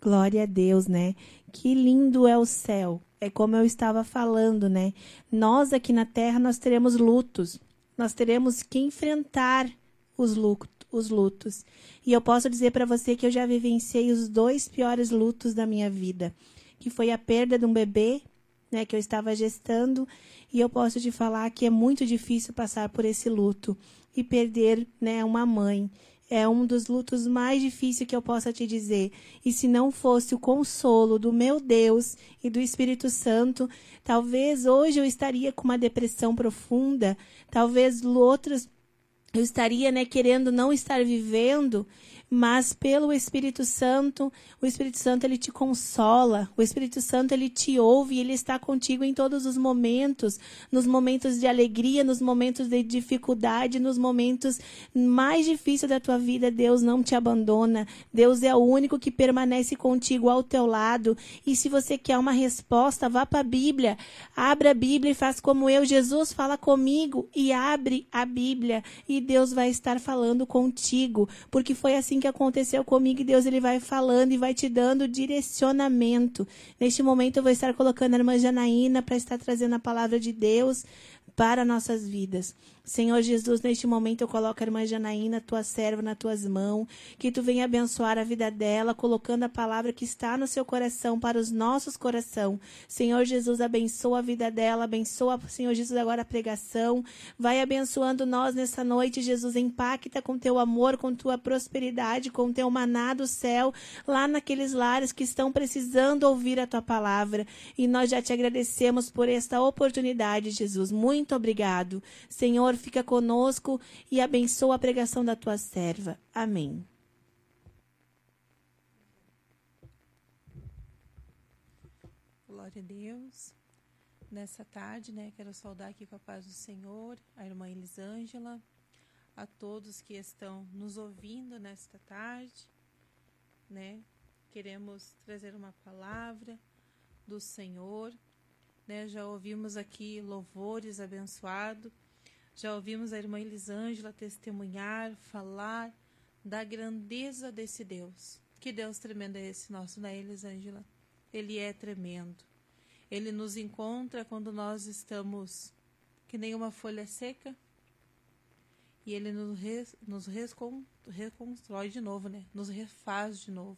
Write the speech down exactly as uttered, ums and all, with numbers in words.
Glória a Deus, né? Que lindo é o céu. É como eu estava falando, né? Nós aqui na terra, nós teremos lutos. Nós teremos que enfrentar os lutos. Os lutos. E eu posso dizer para você que eu já vivenciei os dois piores lutos da minha vida. Que foi a perda de um bebê, né? Que eu estava gestando. E eu posso te falar que é muito difícil passar por esse luto. E perder, né, uma mãe. É um dos lutos mais difíceis que eu possa te dizer. E se não fosse o consolo do meu Deus e do Espírito Santo, talvez hoje eu estaria com uma depressão profunda, talvez outros eu estaria, né, querendo não estar vivendo, mas pelo Espírito Santo, o Espírito Santo ele te consola, o Espírito Santo ele te ouve e ele está contigo em todos os momentos, nos momentos de alegria, nos momentos de dificuldade, nos momentos mais difíceis da tua vida, Deus não te abandona, Deus é o único que permanece contigo ao teu lado, e se você quer uma resposta, vá para a Bíblia, abra a Bíblia e faz como eu, Jesus fala comigo, e abre a Bíblia, e Deus vai estar falando contigo, porque foi assim que aconteceu comigo, e Deus ele vai falando e vai te dando direcionamento. Neste momento eu vou estar colocando a irmã Janaína para estar trazendo a palavra de Deus para nossas vidas. Senhor Jesus, neste momento eu coloco a irmã Janaína, tua serva, nas tuas mãos, que tu venha abençoar a vida dela, colocando a palavra que está no seu coração para os nossos corações. Senhor Jesus, abençoa a vida dela, abençoa, Senhor Jesus, agora a pregação, vai abençoando nós nessa noite, Jesus, impacta com teu amor, com tua prosperidade, com teu maná do céu, lá naqueles lares que estão precisando ouvir a tua palavra, e nós já te agradecemos por esta oportunidade, Jesus, muito obrigado. Senhor, fica conosco e abençoa a pregação da tua serva. Amém. Glória a Deus. Nessa tarde, né, quero saudar aqui com a paz do Senhor, a irmã Elisângela, a todos que estão nos ouvindo nesta tarde, né? Queremos trazer uma palavra do Senhor, né? Já ouvimos aqui louvores abençoados. Já ouvimos a irmã Elisângela testemunhar, falar da grandeza desse Deus. Que Deus tremendo é esse nosso, né, Elisângela? Ele é tremendo. Ele nos encontra quando nós estamos que nem uma folha seca. E Ele nos, res, nos recon, reconstrói de novo, né? Nos refaz de novo.